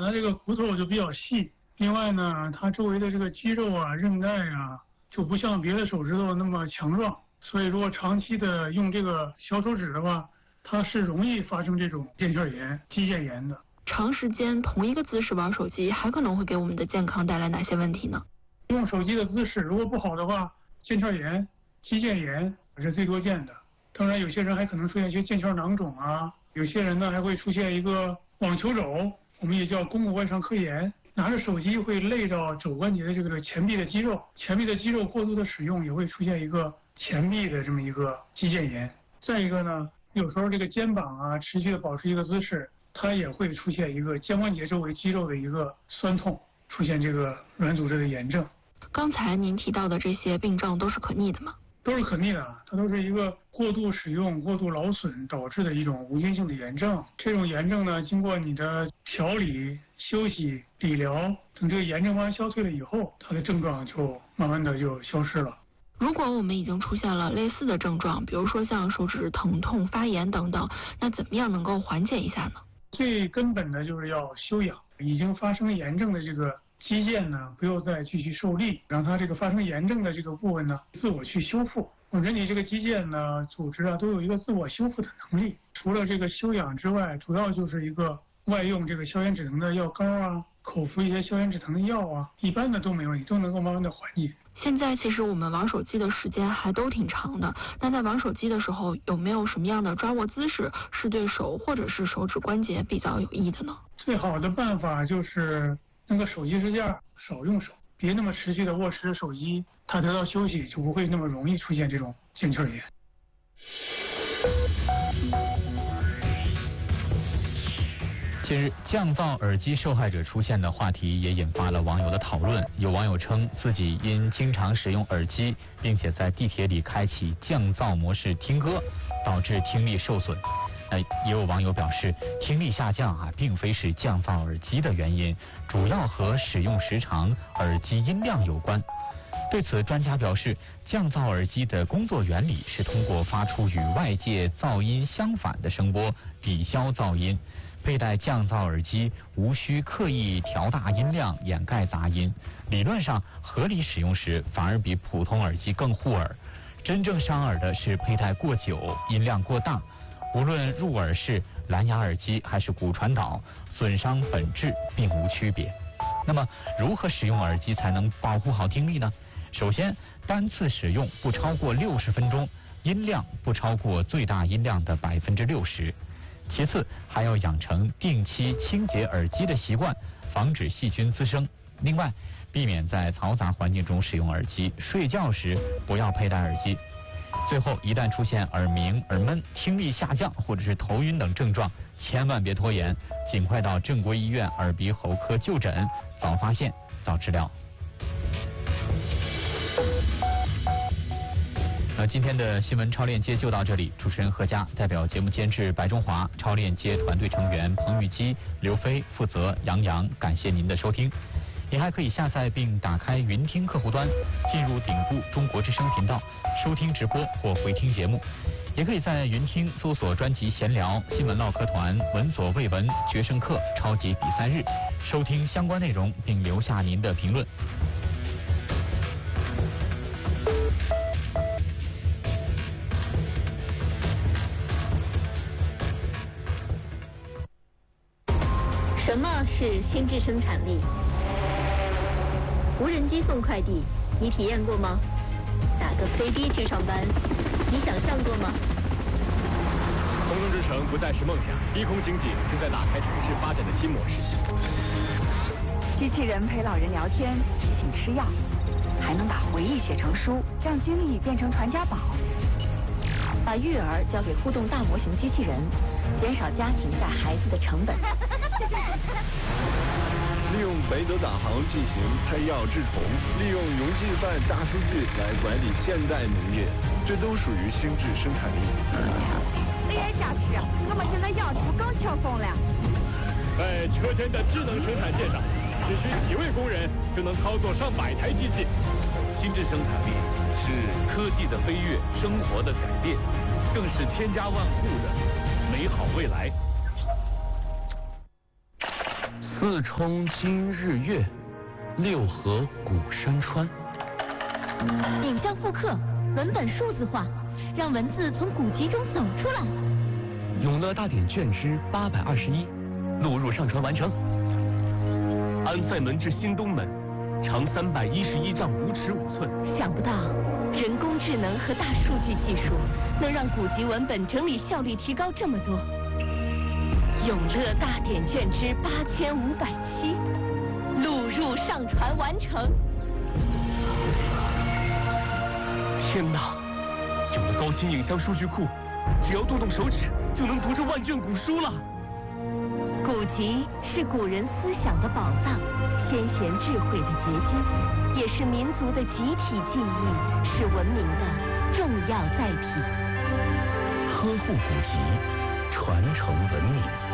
它这个骨头就比较细，另外呢，它周围的这个肌肉啊、韧带啊，就不像别的手指头那么强壮，所以如果长期的用这个小手指的话，它是容易发生这种腱鞘炎、肌腱炎的。 长时间同一个姿势玩手机，还可能会给我们的健康带来哪些问题呢？ 用手机的姿势如果不好的话，腱鞘炎、肌腱炎是最多见的。当然，有些人还可能出现一些腱鞘囊肿啊，有些人呢还会出现一个网球肘，我们也叫肱骨外伤科炎。拿着手机会累到肘关节的这个前臂的肌肉，前臂的肌肉过度的使用也会出现一个前臂的这么一个肌腱炎。再一个呢，有时候这个肩膀啊持续的保持一个姿势，它也会出现一个肩关节周围肌肉的一个酸痛，出现这个软组织的炎症。 刚才您提到的这些病症都是可逆的吗？ 都是可逆的，它都是一个过度使用、过度劳损导致的一种无菌性的炎症。这种炎症呢，经过你的调理、休息、理疗，等这个炎症慢慢消退了以后，它的症状就慢慢的就消失了。 如果我们已经出现了类似的症状，比如说像手指疼痛、发炎等等，那怎么样能够缓解一下呢？ 最根本的就是要休养，已经发生炎症的这个肌腱呢，不要再继续受力，让它这个发生炎症的这个部分呢，自我去修复。人体这个肌腱呢、组织啊，都有一个自我修复的能力。除了这个休养之外，主要就是一个外用这个消炎止疼的药膏啊，口服一些消炎止疼的药啊，一般的都没问题，都能够慢慢的缓解。 现在其实我们玩手机的时间还都挺长的，那在玩手机的时候，有没有什么样的抓握姿势是对手或者是手指关节比较有益的呢？ 最好的办法就是那个手机支架少用手，别那么持续的握持手机，它得到休息就不会那么容易出现这种腱鞘炎。 近日，降噪耳机受害者出现的话题也引发了网友的讨论。有网友称自己因经常使用耳机，并且在地铁里开启降噪模式听歌，导致听力受损。也有网友表示，听力下降并非是降噪耳机的原因，主要和使用时长、耳机音量有关。对此，专家表示，降噪耳机的工作原理是通过发出与外界噪音相反的声波，抵消噪音。佩戴降噪耳机无需刻意调大音量掩盖杂音，理论上合理使用时反而比普通耳机更护耳。真正伤耳的是佩戴过久、音量过大，无论入耳式、蓝牙耳机还是骨传导，损伤本质并无区别。那么，如何使用耳机才能保护好听力呢？首先，单次使用不超过60分钟，音量不超过最大音量的60%。其次，还要养成定期清洁耳机的习惯，防止细菌滋生。另外，避免在嘈杂环境中使用耳机，睡觉时不要佩戴耳机。最后，一旦出现耳鸣、耳闷、听力下降或者是头晕等症状，千万别拖延，尽快到正规医院耳鼻喉科就诊，早发现早治疗。今天的新闻超链接就到这里，主持人何佳代表节目监制白中华、超链接团队成员彭玉基、刘飞负责杨洋，感谢您的收听。您还可以下载并打开云听客户端，进入顶部中国之声频道收听直播或回听节目，也可以在云听搜索专辑闲聊、新闻唠嗑团、闻所未闻、决胜课、超级比赛日，收听相关内容并留下您的评论。 什么是心智生产力？无人机送快递，你体验过吗？打个飞的去上班，你想象过吗？ 空中之城不再是梦想，低空经济正在打开城市发展的新模式。 机器人陪老人聊天，提醒吃药，还能把回忆写成书，让经历变成传家宝。 把育儿交给互动大模型机器人，减少家庭带孩子的成本。 利用北斗导航进行配药制虫，利用云计算大数据来管理现代农业，这都属于心智生产力。 这样下去，我们现在要求更轻松了。 在车间的智能生产线上，只需几位工人就能操作上百台机器。 心智生产力是科技的飞跃，生活的改变，更是千家万户的美好未来。 四冲今日月，六合古山川。 影像复刻，文本数字化，让文字从古籍中走出来。 永乐大典卷之821，录入上传完成。安塞门至新东门，长311丈5尺5寸。 想不到人工智能和大数据技术能让古籍文本整理效率提高这么多。永乐大典卷之8507，录入上传完成。 天哪！有了高清影像数据库，只要动动手指就能读这万卷古书了。 古籍是古人思想的宝藏，先贤智慧的结晶，也是民族的集体记忆，是文明的重要载体。 呵护古籍，传承文明。